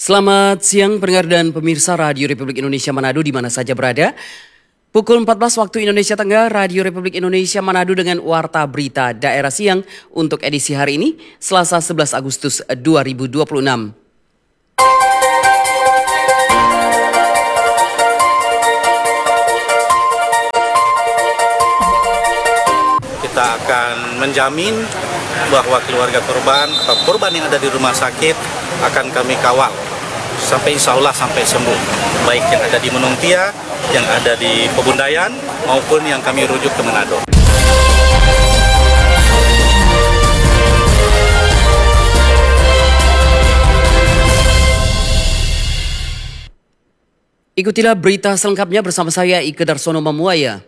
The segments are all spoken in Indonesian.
Selamat siang pendengar dan pemirsa Radio Republik Indonesia Manado di mana saja berada. Pukul 14 waktu Indonesia Tengah, Radio Republik Indonesia Manado dengan Warta Berita Daerah Siang untuk edisi hari ini, Selasa 11 Agustus 2026. Kita akan menjamin bahwa keluarga korban atau korban yang ada di rumah sakit akan kami kawal sampai insya Allah sampai sembuh, baik yang ada di Menungtia, yang ada di Pebundayan maupun yang kami rujuk ke Manado. Ikutilah berita selengkapnya bersama saya Ike Darsono Mamuaya.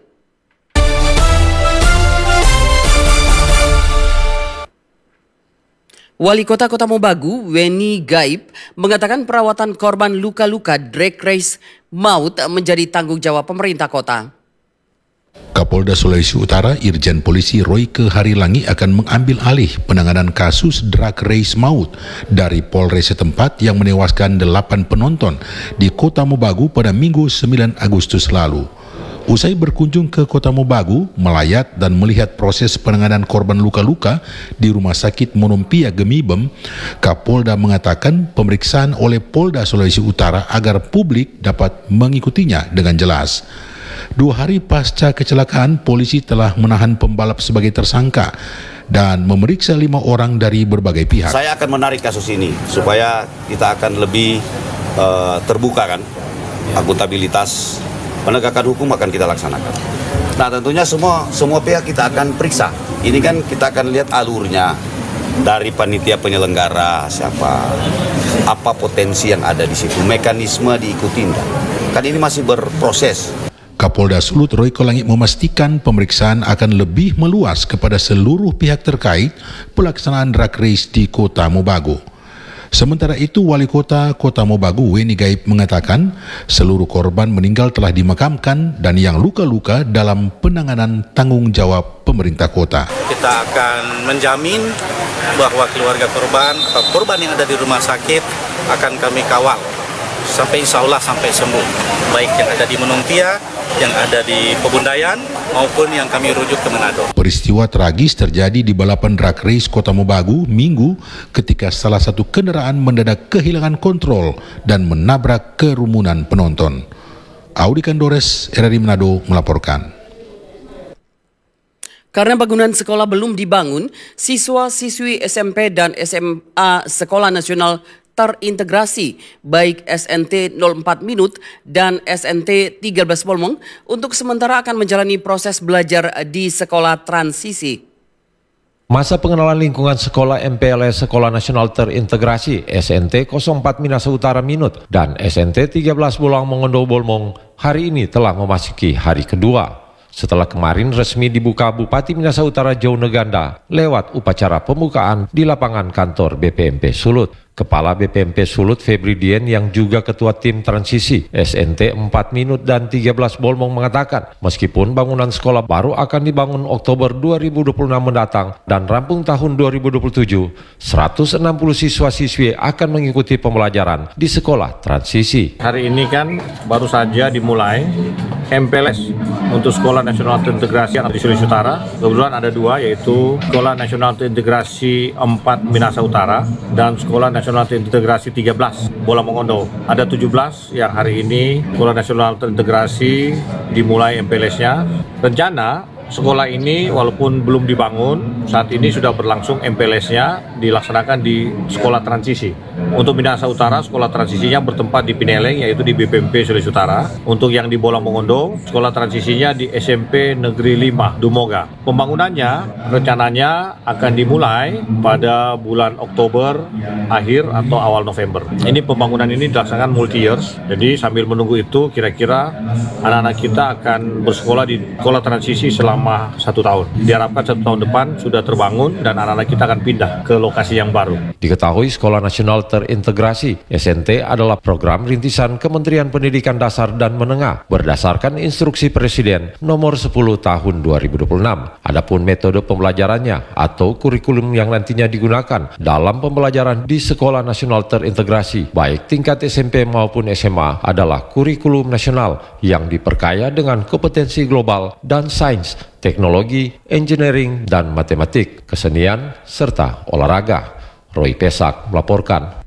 Wali Kota Kota Mobagu, Weni Gaib, mengatakan perawatan korban luka-luka drag race maut menjadi tanggung jawab pemerintah kota. Kapolda Sulawesi Utara, Irjen Polisi Royke Harilangi akan mengambil alih penanganan kasus drag race maut dari Polres setempat yang menewaskan 8 penonton di Kota Mobagu pada Minggu 9 Agustus lalu. Usai berkunjung ke Kota Mobagu, melayat dan melihat proses penanganan korban luka-luka di Rumah Sakit Monumpia Gemibem, Kapolda mengatakan pemeriksaan oleh Polda Sulawesi Utara agar publik dapat mengikutinya dengan jelas. 2 hari pasca kecelakaan, polisi telah menahan pembalap sebagai tersangka dan memeriksa 5 orang dari berbagai pihak. Saya akan menarik kasus ini supaya kita akan lebih terbuka kan, akuntabilitas. Penegakan hukum akan kita laksanakan. Nah tentunya semua pihak kita akan periksa. Ini kan kita akan lihat alurnya dari panitia penyelenggara siapa, apa potensi yang ada di situ, mekanisme diikuti. Kan ini masih berproses. Kapolda Sulut Royke Langit memastikan pemeriksaan akan lebih meluas kepada seluruh pihak terkait pelaksanaan drag race di Kota Mobagu. Sementara itu, Wali Kota Kota Mobagu, Weni Gaib, mengatakan seluruh korban meninggal telah dimakamkan dan yang luka-luka dalam penanganan tanggung jawab pemerintah kota. Kita akan menjamin bahwa keluarga korban atau korban yang ada di rumah sakit akan kami kawal sampai insya Allah sampai sembuh, baik yang ada di Menungtia, yang ada di Pebundayan maupun yang kami rujuk ke Manado. Peristiwa tragis terjadi di balapan drag race Kota Mobagu Minggu ketika salah satu kendaraan mendadak kehilangan kontrol dan menabrak kerumunan penonton. Audi Kandores, RRI Manado melaporkan. Karena bangunan sekolah belum dibangun, siswa-siswi SMP dan SMA Sekolah Nasional Terintegrasi baik SNT 04 Minut dan SNT 13 Bolmong untuk sementara akan menjalani proses belajar di sekolah transisi. Masa pengenalan lingkungan sekolah MPLS Sekolah Nasional Terintegrasi SNT 04 Minahasa Utara Minut dan SNT 13 Bolang Mongondo Bolmong hari ini telah memasuki hari kedua. Setelah kemarin resmi dibuka Bupati Minahasa Utara Jauh Neganda lewat upacara pembukaan di lapangan kantor BPMP Sulut. Kepala BPMP Sulut Febri Dien yang juga ketua tim transisi SNT 4 Minut dan 13 Bolmong mengatakan meskipun bangunan sekolah baru akan dibangun Oktober 2026 mendatang dan rampung tahun 2027, 160 siswa-siswi akan mengikuti pembelajaran di sekolah transisi. Hari ini kan baru saja dimulai MPLS untuk Sekolah Nasional Terintegrasi di Sulawesi Utara. Kebetulan ada 2, yaitu Sekolah Nasional Terintegrasi 4 Minahasa Utara dan Sekolah Nasional Terintegrasi 13 Bolang Mongondo. Ada 17 yang hari ini Sekolah Nasional Terintegrasi dimulai MPLS-nya. Rencana sekolah ini walaupun belum dibangun, saat ini sudah berlangsung MPLS-nya dilaksanakan di sekolah transisi. Untuk Minahasa Utara, sekolah transisinya bertempat di Pineleng, yaitu di BPMP Sulawesi Utara. Untuk yang di Bolang Mongondo, sekolah transisinya di SMP Negeri 5 Dumoga. Pembangunannya rencananya akan dimulai pada bulan Oktober akhir atau awal November. Ini pembangunan ini dilaksanakan multi years, jadi sambil menunggu itu kira-kira anak-anak kita akan bersekolah di sekolah transisi selama selama 1 tahun. Diharapkan 1 tahun depan sudah terbangun dan anak-anak kita akan pindah ke lokasi yang baru. Diketahui Sekolah Nasional Terintegrasi SNT adalah program rintisan Kementerian Pendidikan Dasar dan Menengah berdasarkan instruksi Presiden nomor 10 tahun 2026. Adapun metode pembelajarannya atau kurikulum yang nantinya digunakan dalam pembelajaran di Sekolah Nasional Terintegrasi baik tingkat SMP maupun SMA adalah kurikulum nasional yang diperkaya dengan kompetensi global dan sains, teknologi, engineering, dan matematik, kesenian, serta olahraga. Roy Pesak melaporkan.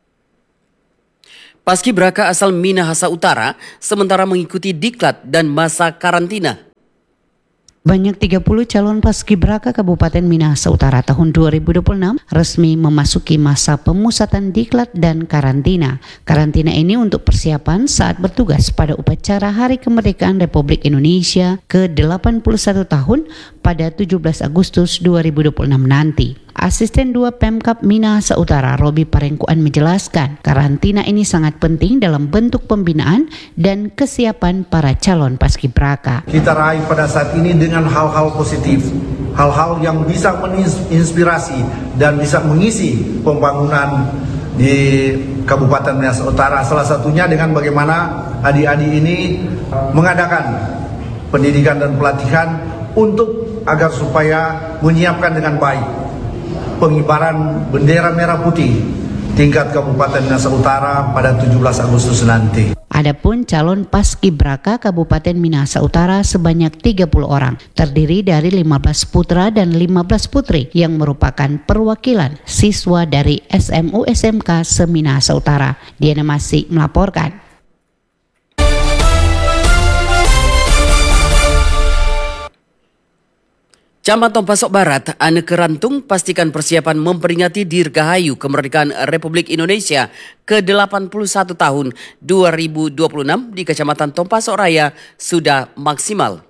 Paskibraka asal Minahasa Utara sementara mengikuti diklat dan masa karantina. Banyak 30 calon paskibraka Kabupaten Minahasa Utara tahun 2026 resmi memasuki masa pemusatan diklat dan karantina. Karantina ini untuk persiapan saat bertugas pada upacara Hari Kemerdekaan Republik Indonesia ke-81 tahun pada 17 Agustus 2026 nanti. Asisten 2 Pemkab Minahasa Utara Robi Parengkuan menjelaskan, karantina ini sangat penting dalam bentuk pembinaan dan kesiapan para calon paskibraka. Kita raih pada saat ini dengan hal-hal positif, hal-hal yang bisa menginspirasi dan bisa mengisi pembangunan di Kabupaten Minahasa Utara. Salah satunya dengan bagaimana adik-adik ini mengadakan pendidikan dan pelatihan untuk agar supaya menyiapkan dengan baik pengibaran bendera merah putih tingkat Kabupaten Minahasa Utara pada 17 Agustus nanti. Adapun calon paskibraka Kabupaten Minahasa Utara sebanyak 30 orang, terdiri dari 15 putra dan 15 putri yang merupakan perwakilan siswa dari SMU SMK se-Minahasa Utara. Diana Masih melaporkan. Camat Tompasok Barat, Ane Kerantung pastikan persiapan memperingati Dirgahayu Kemerdekaan Republik Indonesia ke-81 tahun 2026 di Kecamatan Tompasok Raya sudah maksimal.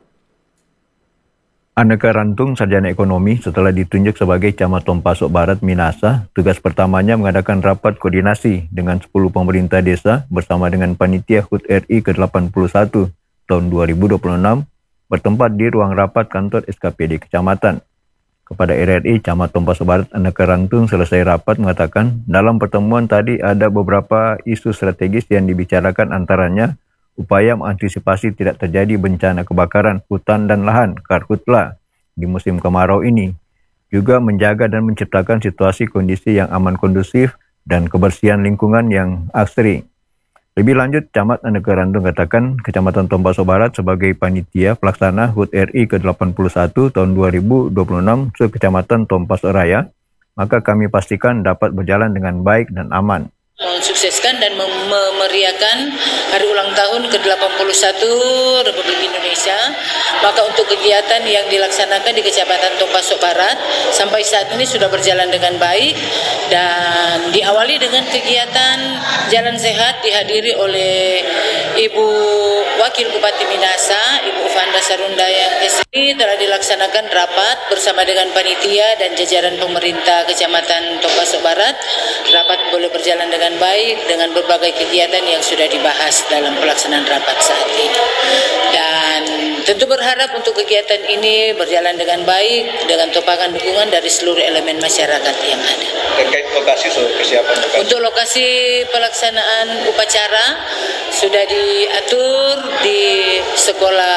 Ane Kerantung, sarjana ekonomi, setelah ditunjuk sebagai Camat Tompasok Barat Minahasa, tugas pertamanya mengadakan rapat koordinasi dengan 10 pemerintah desa bersama dengan Panitia HUT RI ke-81 tahun 2026 bertempat di ruang rapat kantor SKPD Kecamatan. Kepada RRI, Camat Tompasok Barat Ane Kerantung selesai rapat mengatakan dalam pertemuan tadi ada beberapa isu strategis yang dibicarakan, antaranya upaya mengantisipasi tidak terjadi bencana kebakaran hutan dan lahan karhutla di musim kemarau ini, juga menjaga dan menciptakan situasi kondisi yang aman kondusif dan kebersihan lingkungan yang asri. Lebih lanjut, Camat Ane Kerantung katakan Kecamatan Tompasok Barat sebagai panitia pelaksana HUT RI ke-81 tahun 2026 se-Kecamatan Tompasok Raya, maka kami pastikan dapat berjalan dengan baik dan aman. Mensukseskan dan memeriahkan hari ulang tahun ke-81 Republik Indonesia. Maka untuk kegiatan yang dilaksanakan di Kecamatan Tompasok Barat sampai saat ini sudah berjalan dengan baik dan diawali dengan kegiatan Jalan Sehat dihadiri oleh Ibu Wakil Bupati Minahasa, Ibu Fanda Sarunda yang SI. Telah dilaksanakan rapat bersama dengan panitia dan jajaran pemerintah Kecamatan Tompasok Barat. Rapat boleh berjalan dengan baik dengan berbagai kegiatan yang sudah dibahas dalam pelaksanaan rapat saat ini. Dan tentu berharap untuk kegiatan ini berjalan dengan baik dengan topakan dukungan dari seluruh elemen masyarakat yang ada. Terkait lokasi, persiapan lokasi. Untuk lokasi pelaksanaan upacara sudah diatur di sekolah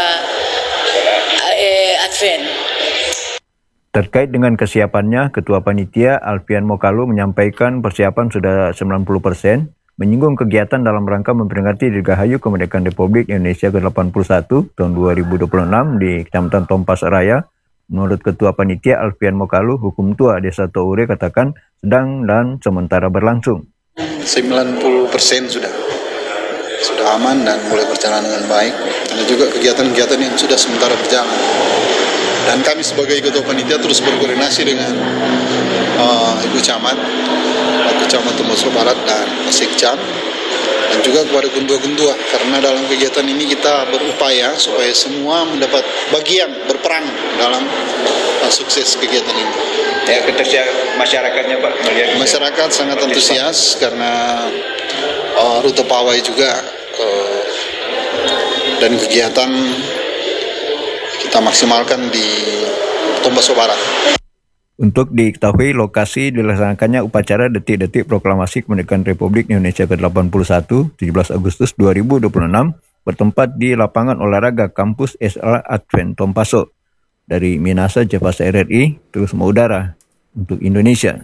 Advent. Terkait dengan kesiapannya, Ketua Panitia Alfian Mokalu menyampaikan persiapan sudah 90%, menyinggung kegiatan dalam rangka memperingati Dirgahayu Kemerdekaan Republik Indonesia ke-81 tahun 2026 di Kecamatan Tompasok Raya. Menurut Ketua Panitia Alfian Mokalu, Hukum Tua Desa Toure katakan sedang dan sementara berlangsung. 90% sudah aman dan mulai berjalan dengan baik. Ada juga kegiatan-kegiatan yang sudah sementara berjalan. Dan kami sebagai Ketua Panitia terus berkoordinasi dengan Ibu Camat, Kecamatan Tompasok Barat dan Sekcam, dan juga kepada gendua-gendua, karena dalam kegiatan ini kita berupaya supaya semua mendapat bagian berperan dalam sukses kegiatan ini. Ya, masyarakatnya Pak melihat. Masyarakat sangat antusias karena rute pawai juga dan kegiatan kita kita maksimalkan di Tombaso Barat. Untuk diketahui lokasi dilaksanakannya upacara detik-detik proklamasi kemerdekaan Republik Indonesia ke-81 17 Agustus 2026 bertempat di lapangan olahraga kampus SL Advent Tompaso. Dari Minasa, Jepasa RRI, terus mengudara untuk Indonesia.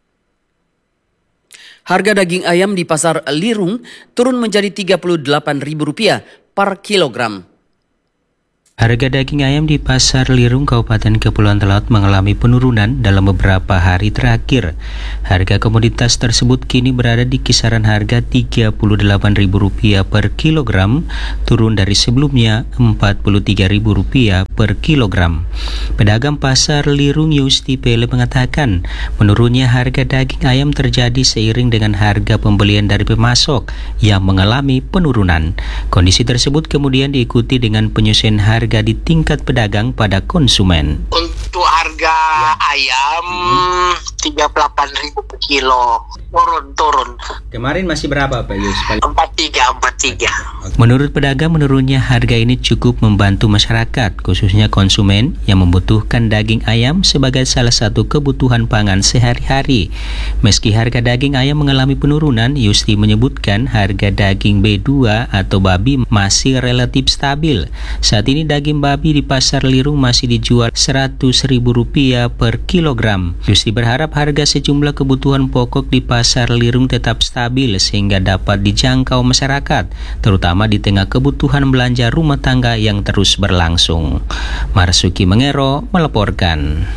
Harga daging ayam di Pasar Lirung turun menjadi Rp38.000 per kilogram. Harga daging ayam di Pasar Lirung, Kabupaten Kepulauan Talaut mengalami penurunan dalam beberapa hari terakhir. Harga komoditas tersebut kini berada di kisaran harga Rp38.000 per kilogram, turun dari sebelumnya Rp43.000 per kilogram. Pedagang Pasar Lirung Yusti Pele mengatakan, menurunnya harga daging ayam terjadi seiring dengan harga pembelian dari pemasok yang mengalami penurunan. Kondisi tersebut kemudian diikuti dengan penyesuaian harga di tingkat pedagang pada konsumen. Untuk harga ayam 38.000 per kilo, turun. Kemarin masih berapa Pak Yus? 43. Menurut pedagang, menurunnya harga ini cukup membantu masyarakat, khususnya konsumen yang membutuhkan daging ayam sebagai salah satu kebutuhan pangan sehari-hari. Meski harga daging ayam mengalami penurunan, Yusti menyebutkan harga daging B2 atau babi masih relatif stabil. Saat ini daging babi di Pasar Lirung masih dijual Rp100.000 per kilogram. Yusti berharap harga sejumlah kebutuhan pokok di Pasar Lirung tetap stabil sehingga dapat dijangkau masyarakat, terutama di tengah kebutuhan belanja rumah tangga yang terus berlangsung. Marsuki Mengero melaporkan.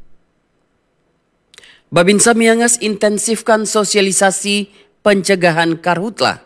Babinsa Miangas intensifkan sosialisasi pencegahan karhutla.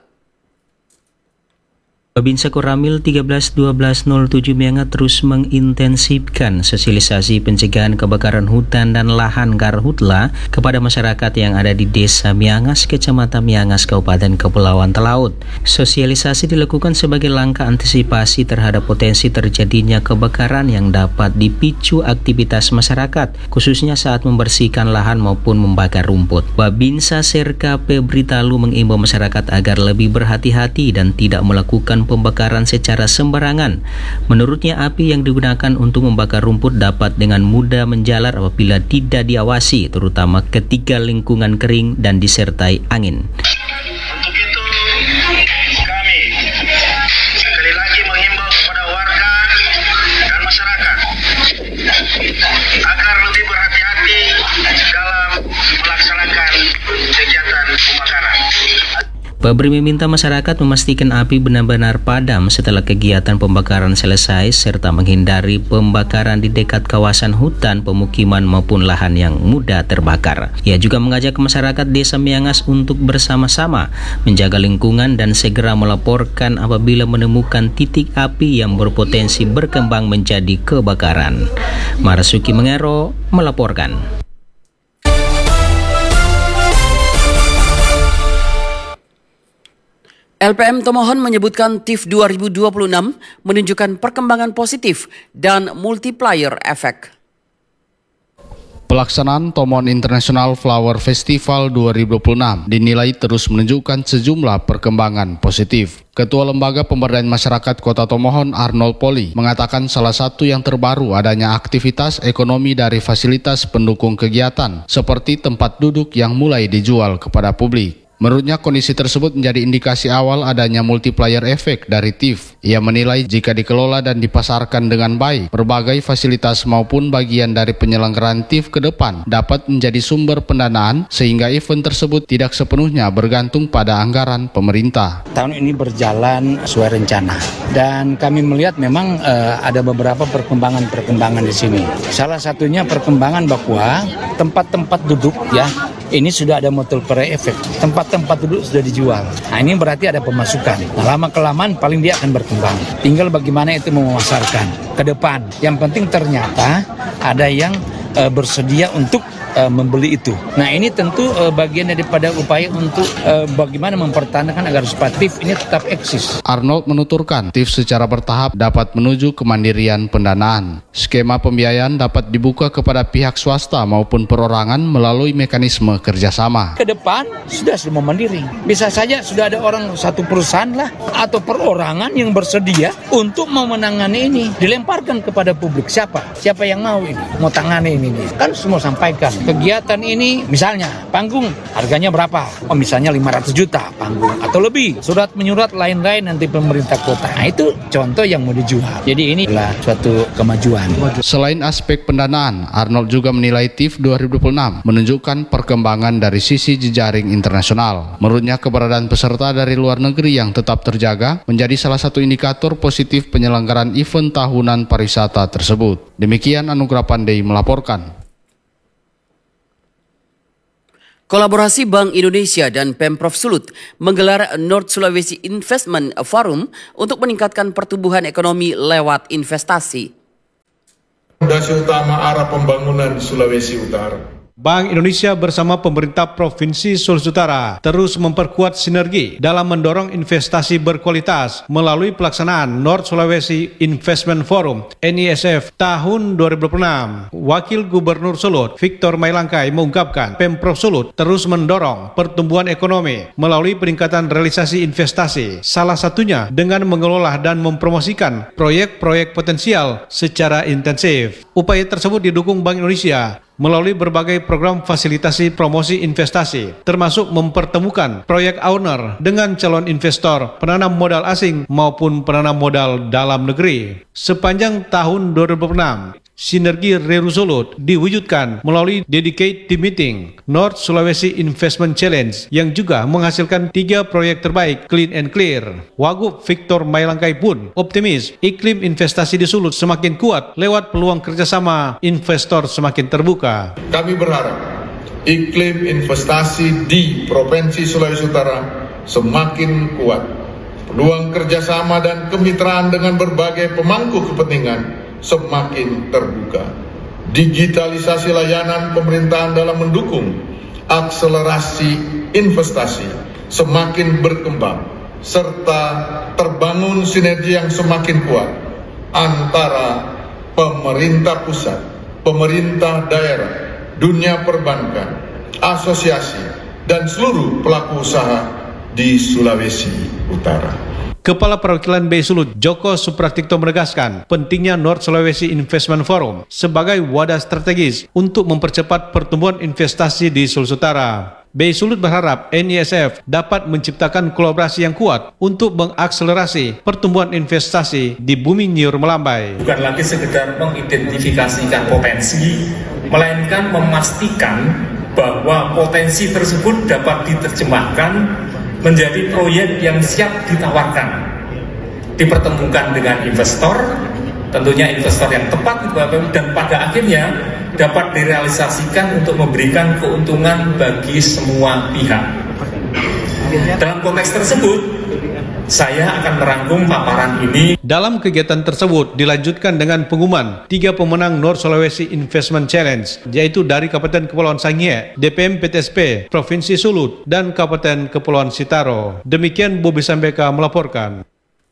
Babinsa Koramil 13-12-07 Miangas terus mengintensifkan sosialisasi pencegahan kebakaran hutan dan lahan karhutla kepada masyarakat yang ada di Desa Miangas, Kecamatan Miangas, Kabupaten Kepulauan Talaut. Sosialisasi dilakukan sebagai langkah antisipasi terhadap potensi terjadinya kebakaran yang dapat dipicu aktivitas masyarakat, khususnya saat membersihkan lahan maupun membakar rumput. Babinsa Serka Febri Talu mengimbau masyarakat agar lebih berhati-hati dan tidak melakukan pembakaran secara sembarangan. Menurutnya, api yang digunakan untuk membakar rumput dapat dengan mudah menjalar apabila tidak diawasi, terutama ketika lingkungan kering dan disertai angin. Untuk itu, kami sekali lagi menghimbau kepada warga dan masyarakat agar lebih berhati-hati dalam melaksanakan kegiatan pembakaran. Febri meminta masyarakat memastikan api benar-benar padam setelah kegiatan pembakaran selesai serta menghindari pembakaran di dekat kawasan hutan, pemukiman maupun lahan yang mudah terbakar. Ia juga mengajak masyarakat Desa Miangas untuk bersama-sama menjaga lingkungan dan segera melaporkan apabila menemukan titik api yang berpotensi berkembang menjadi kebakaran. Marsuki Mengero melaporkan. LPM Tomohon menyebutkan TIF 2026 menunjukkan perkembangan positif dan multiplier efek. Pelaksanaan Tomohon International Flower Festival 2026 dinilai terus menunjukkan sejumlah perkembangan positif. Ketua Lembaga Pemberdayaan Masyarakat Kota Tomohon, Arnold Poli, mengatakan salah satu yang terbaru adanya aktivitas ekonomi dari fasilitas pendukung kegiatan, seperti tempat duduk yang mulai dijual kepada publik. Menurutnya, kondisi tersebut menjadi indikasi awal adanya multiplier efek dari TIF. Ia menilai jika dikelola dan dipasarkan dengan baik, berbagai fasilitas maupun bagian dari penyelenggaraan TIF ke depan dapat menjadi sumber pendanaan sehingga event tersebut tidak sepenuhnya bergantung pada anggaran pemerintah. Tahun ini berjalan sesuai rencana dan kami melihat memang ada beberapa perkembangan di sini. Salah satunya perkembangan bahwa tempat-tempat duduk ini sudah ada multiplier efek. Tempat-tempat duduk sudah dijual. Nah, ini berarti ada pemasukan. Nah, lama-kelamaan paling dia akan berkembang. Tinggal bagaimana itu memasarkan ke depan. Yang penting ternyata ada yang bersedia untuk membeli itu. Nah ini tentu bagian daripada upaya untuk bagaimana mempertahankan agar SPATIF ini tetap eksis. Arnold menuturkan, TIF secara bertahap dapat menuju kemandirian pendanaan. Skema pembiayaan dapat dibuka kepada pihak swasta maupun perorangan melalui mekanisme kerjasama. Ke depan sudah semua mandiri. Bisa saja sudah ada orang satu perusahaan lah atau perorangan yang bersedia untuk memenangani ini. Dilemparkan kepada publik. Siapa yang mau ini? Mau tangani ini. Kan semua sampaikan. Kegiatan ini misalnya panggung harganya berapa? Oh misalnya 500 juta panggung atau lebih. Surat menyurat lain-lain nanti pemerintah kota. Nah itu contoh yang mau dijual. Jadi ini adalah suatu kemajuan. Selain aspek pendanaan, Arnold juga menilai TIF 2026 menunjukkan perkembangan dari sisi jejaring internasional. Menurutnya keberadaan peserta dari luar negeri yang tetap terjaga menjadi salah satu indikator positif penyelenggaraan event tahunan pariwisata tersebut. Demikian Anugrah Pandey melaporkan. Kolaborasi Bank Indonesia dan Pemprov Sulut menggelar North Sulawesi Investment Forum untuk meningkatkan pertumbuhan ekonomi lewat investasi. Fondasi utama arah pembangunan Sulawesi Utara. Bank Indonesia bersama pemerintah Provinsi Sulawesi Utara terus memperkuat sinergi dalam mendorong investasi berkualitas melalui pelaksanaan North Sulawesi Investment Forum NISF tahun 2026. Wakil Gubernur Sulut, Victor Mailangkai mengungkapkan Pemprov Sulut terus mendorong pertumbuhan ekonomi melalui peningkatan realisasi investasi, salah satunya dengan mengelola dan mempromosikan proyek-proyek potensial secara intensif. Upaya tersebut didukung Bank Indonesia melalui berbagai program fasilitasi promosi investasi, termasuk mempertemukan proyek owner dengan calon investor, penanam modal asing maupun penanam modal dalam negeri. Sepanjang tahun 2026, sinergi Reru Sulut diwujudkan melalui Dedicated Team Meeting North Sulawesi Investment Challenge yang juga menghasilkan 3 proyek terbaik Clean and Clear. Wagub Victor Mailangkai pun optimis iklim investasi di Sulut semakin kuat lewat peluang kerjasama investor semakin terbuka. Kami berharap iklim investasi di Provinsi Sulawesi Utara semakin kuat. Peluang kerjasama dan kemitraan dengan berbagai pemangku kepentingan semakin terbuka. Digitalisasi layanan pemerintahan dalam mendukung akselerasi investasi semakin berkembang, serta terbangun sinergi yang semakin kuat antara pemerintah pusat, pemerintah daerah, dunia perbankan, asosiasi, dan seluruh pelaku usaha di Sulawesi Utara. Kepala Perwakilan BI Sulut Joko Supratipto menegaskan pentingnya North Sulawesi Investment Forum sebagai wadah strategis untuk mempercepat pertumbuhan investasi di Sulawesi Utara. BI Sulut berharap NISF dapat menciptakan kolaborasi yang kuat untuk mengakselerasi pertumbuhan investasi di bumi nyur melambai. Bukan lagi sekedar mengidentifikasikan potensi, melainkan memastikan bahwa potensi tersebut dapat diterjemahkan menjadi proyek yang siap ditawarkan, dipertemukan dengan investor, tentunya investor yang tepat, dan pada akhirnya dapat direalisasikan untuk memberikan keuntungan bagi semua pihak. Dalam konteks tersebut, saya akan merangkum paparan ini. Dalam kegiatan tersebut dilanjutkan dengan pengumuman 3 pemenang North Sulawesi Investment Challenge, yaitu dari Kabupaten Kepulauan Sangihe, DPM PTSP, Provinsi Sulut, dan Kabupaten Kepulauan Sitaro. Demikian Bobi Sambeka melaporkan.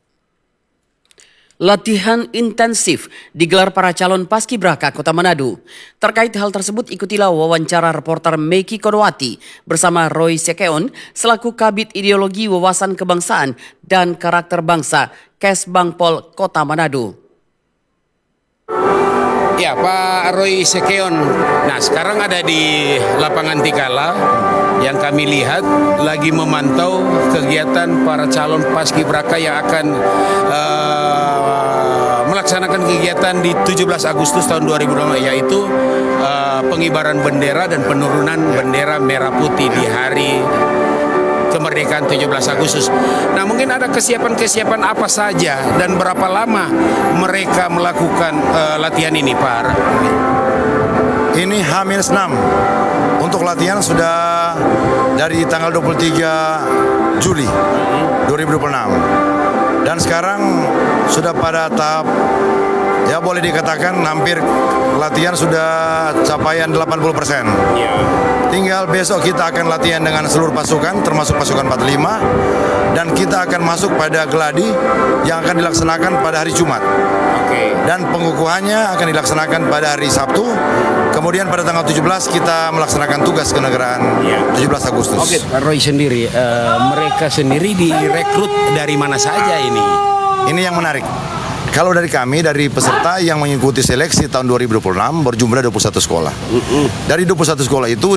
Latihan intensif digelar para calon paskibraka Kota Manado. Terkait hal tersebut ikutilah wawancara reporter Meki Kodowati bersama Roy Sekeon selaku Kabid Ideologi Wawasan Kebangsaan dan Karakter Bangsa Kesbangpol Kota Manado. Ya, Pak Roy Sekeon. Nah, sekarang ada di lapangan Tikala yang kami lihat lagi memantau kegiatan para calon paskibraka yang akan melaksanakan kegiatan di 17 Agustus tahun 2020, yaitu pengibaran bendera dan penurunan bendera merah putih di hari kemerdekaan 17 Agustus. Nah, mungkin ada kesiapan-kesiapan apa saja dan berapa lama mereka melakukan latihan ini, Pak? Ini H-6. Untuk latihan sudah dari tanggal 23 Juli 2026. Dan sekarang sudah pada tahap ya boleh dikatakan hampir latihan sudah capaian 80%. Tinggal besok kita akan latihan dengan seluruh pasukan, termasuk pasukan 45, dan kita akan masuk pada geladi yang akan dilaksanakan pada hari Jumat. Dan pengukuhannya akan dilaksanakan pada hari Sabtu. Kemudian pada tanggal 17 kita melaksanakan tugas kenegaraan 17 Agustus. Oke, Pak Roy sendiri, mereka sendiri direkrut dari mana saja ini? Ini yang menarik. Kalau dari kami, dari peserta yang mengikuti seleksi tahun 2026 berjumlah 21 sekolah. Dari 21 sekolah itu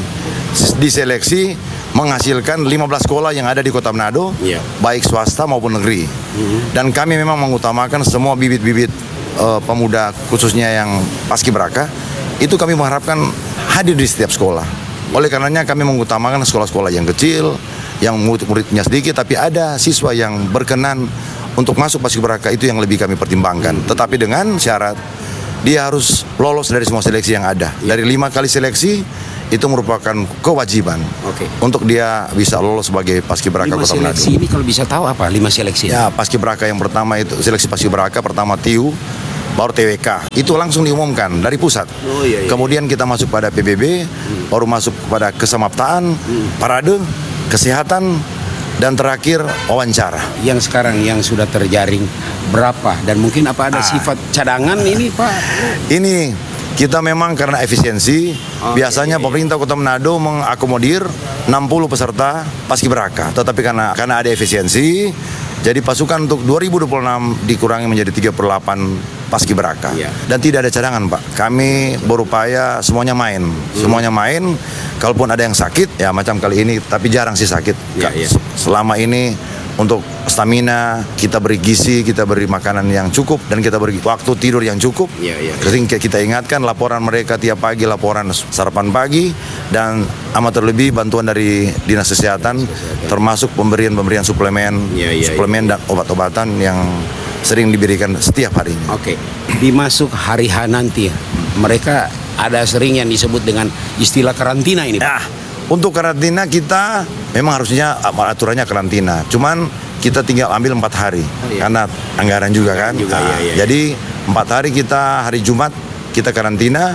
diseleksi menghasilkan 15 sekolah yang ada di Kota Manado, baik swasta maupun negeri. Dan kami memang mengutamakan semua bibit-bibit pemuda khususnya yang paskibraka, itu kami mengharapkan hadir di setiap sekolah. Oleh karenanya kami mengutamakan sekolah-sekolah yang kecil, yang murid-muridnya sedikit, tapi ada siswa yang berkenan untuk masuk paskibraka, itu yang lebih kami pertimbangkan. Tetapi dengan syarat dia harus lolos dari semua seleksi yang ada. Dari 5 kali seleksi itu merupakan kewajiban untuk dia bisa lolos sebagai paskibraka Kota Manado. 5 seleksi ini kalau bisa tahu apa 5 seleksi? Ya, paskibraka yang pertama itu seleksi paskibraka pertama TIU, baru TWK. Itu langsung diumumkan dari pusat. Kemudian kita masuk pada PBB, baru masuk pada kesamaptaan, parade, kesehatan, dan terakhir wawancara. Yang sekarang yang sudah terjaring berapa? Dan mungkin apa ada sifat cadangan ini, Pak? Ini kita memang karena efisiensi, biasanya pemerintah Kota Manado mengakomodir 60 peserta paskibraka. Tetapi karena ada efisiensi, jadi pasukan untuk 2026 dikurangi menjadi 38 paskibraka. Dan tidak ada cadangan, Pak. Kami berupaya semuanya main. Semuanya main. Kalaupun ada yang sakit, ya macam kali ini, tapi jarang sih sakit. Selama ini untuk stamina, kita beri gizi, kita beri makanan yang cukup, dan kita beri waktu tidur yang cukup. Sering kita ingatkan laporan mereka tiap pagi, laporan sarapan pagi, dan amat terlebih bantuan dari Dinas Kesehatan, termasuk pemberian suplemen, suplemen dan obat-obatan yang sering diberikan setiap harinya. Dimasuk hari H nanti, mereka ada sering yang disebut dengan istilah karantina ini, Pak. Untuk karantina kita memang harusnya aturannya karantina, cuman kita tinggal ambil 4 hari karena anggaran juga kan. Jadi 4 hari kita, hari Jumat kita karantina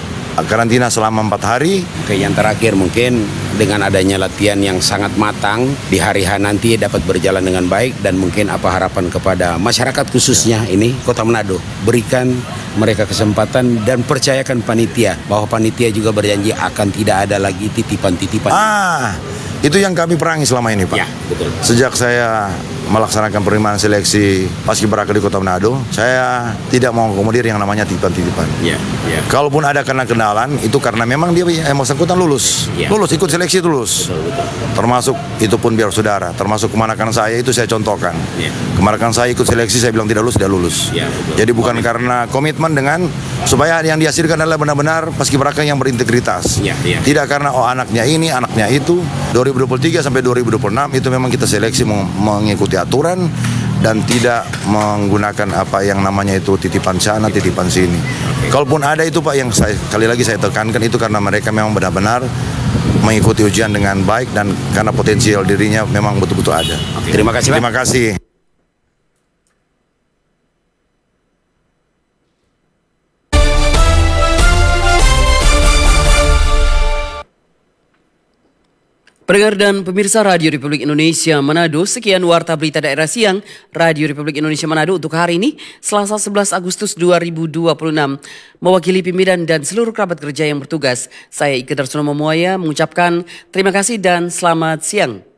selama 4 hari. Yang terakhir mungkin dengan adanya latihan yang sangat matang di hari H nanti dapat berjalan dengan baik, dan mungkin apa harapan kepada masyarakat khususnya ini Kota Manado, berikan mereka kesempatan dan percayakan panitia bahwa panitia juga berjanji akan tidak ada lagi titipan-titipan. Itu yang kami perangi selama ini, Pak. Sejak saya melaksanakan penerimaan seleksi paskibraka di Kota Manado, saya tidak mau mengakomodir yang namanya titipan-titipan. Kalaupun ada kenakalan, itu karena memang dia yang bersangkutan lulus, ikut seleksi lulus. Termasuk itu pun biar saudara, termasuk kemanakan saya itu saya contohkan. Kemanakan saya ikut seleksi, saya bilang tidak lulus. Jadi bukan karena komitmen dengan supaya yang dihasilkan adalah benar-benar paskibraka yang berintegritas. Tidak karena anaknya ini, anaknya itu. 2023 sampai 2026 itu memang kita seleksi mengikuti aturan dan tidak menggunakan apa yang namanya itu titipan sana, titipan sini. Kalaupun ada itu, Pak, yang kali lagi saya tekankan, itu karena mereka memang benar-benar mengikuti ujian dengan baik dan karena potensial dirinya memang betul-betul ada. Terima kasih, Pak. Terima kasih. Pendengar dan pemirsa Radio Republik Indonesia Manado, sekian Warta Berita Daerah Siang Radio Republik Indonesia Manado untuk hari ini, Selasa 11 Agustus 2026. Mewakili pimpinan dan seluruh kerabat kerja yang bertugas, saya Ike Darsono Momoaya mengucapkan terima kasih dan selamat siang.